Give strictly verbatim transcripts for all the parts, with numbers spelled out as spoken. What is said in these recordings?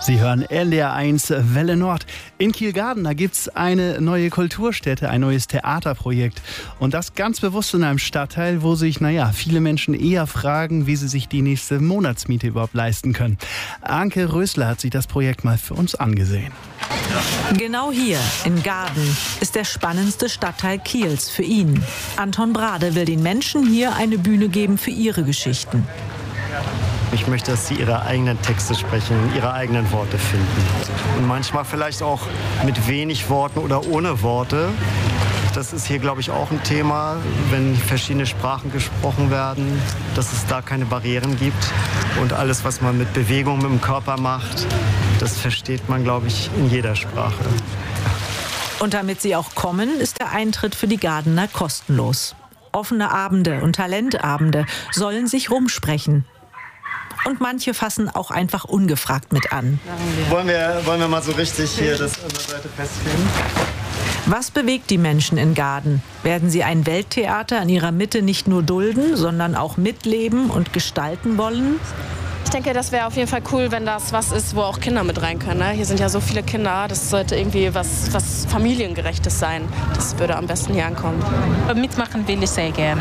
Sie hören L R eins Welle Nord. In Kiel-Garden, da gibt es eine neue Kulturstätte, ein neues Theaterprojekt. Und das ganz bewusst in einem Stadtteil, wo sich, naja, viele Menschen eher fragen, wie sie sich die nächste Monatsmiete überhaupt leisten können. Anke Rösler hat sich das Projekt mal für uns angesehen. Genau hier, in Garden, ist der spannendste Stadtteil Kiels für ihn. Anton Brade will den Menschen hier eine Bühne geben für ihre Geschichten. Ich möchte, dass sie ihre eigenen Texte sprechen, ihre eigenen Worte finden. Und manchmal vielleicht auch mit wenig Worten oder ohne Worte. Das ist hier, glaube ich, auch ein Thema, wenn verschiedene Sprachen gesprochen werden, dass es da keine Barrieren gibt. Und alles, was man mit Bewegung, mit dem Körper macht, das versteht man, glaube ich, in jeder Sprache. Und damit sie auch kommen, ist der Eintritt für die Gardener kostenlos. Offene Abende und Talentabende sollen sich rumsprechen. Und manche fassen auch einfach ungefragt mit an. Wollen wir, wollen wir mal so richtig hier das an der Seite festlegen? Was bewegt die Menschen in Garden? Werden sie ein Welttheater in ihrer Mitte nicht nur dulden, sondern auch mitleben und gestalten wollen? Ich denke, das wäre auf jeden Fall cool, wenn das was ist, wo auch Kinder mit rein können. Ne? Hier sind ja so viele Kinder, das sollte irgendwie was, was Familiengerechtes sein. Das würde am besten hier ankommen. Mitmachen will ich sehr gerne.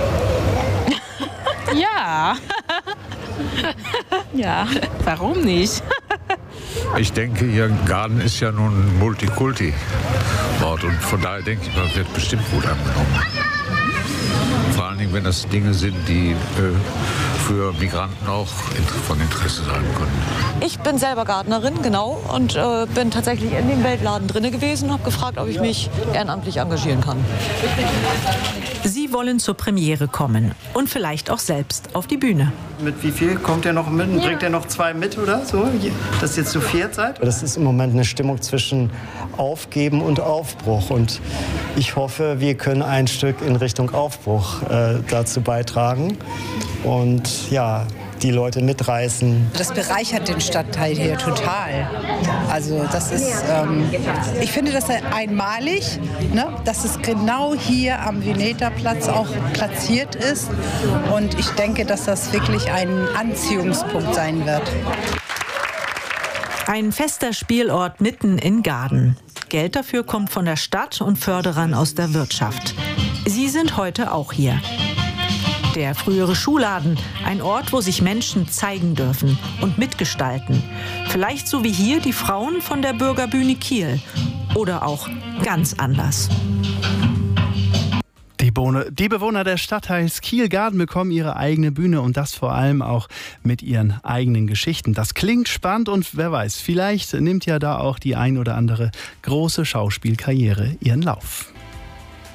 Ja. Ja, warum nicht? Ich denke, hier Garden ist ja nun ein Multikulti-Ort und von daher denke ich, man wird bestimmt gut angenommen. Vor allen Dingen, wenn das Dinge sind, die äh, für Migranten auch von Interesse sein können. Ich bin selber Gärtnerin, genau, und äh, bin tatsächlich in dem Weltladen drin gewesen und habe gefragt, ob ich mich ehrenamtlich engagieren kann. Sie wollen zur Premiere kommen und vielleicht auch selbst auf die Bühne. Mit wie viel kommt ihr noch mit? Bringt ihr noch zwei mit oder so, dass ihr zu viert seid? Das ist im Moment eine Stimmung zwischen Aufgeben und Aufbruch. Und ich hoffe, wir können ein Stück in Richtung Aufbruch äh, dazu beitragen. Und ja, die Leute mitreißen. Das bereichert den Stadtteil hier total. Also das ist, ähm, ich finde das einmalig, ne, dass es genau hier am Vineta-Platz auch platziert ist. Und ich denke, dass das wirklich ein Anziehungspunkt sein wird. Ein fester Spielort mitten in Garden. Geld dafür kommt von der Stadt und Förderern aus der Wirtschaft. Sie sind heute auch hier. Der frühere Schuhladen, ein Ort, wo sich Menschen zeigen dürfen und mitgestalten. Vielleicht so wie hier die Frauen von der Bürgerbühne Kiel. Oder auch ganz anders. Die, Bohne, die Bewohner des Stadtteils Kiel-Garden bekommen ihre eigene Bühne und das vor allem auch mit ihren eigenen Geschichten. Das klingt spannend und wer weiß, vielleicht nimmt ja da auch die ein oder andere große Schauspielkarriere ihren Lauf.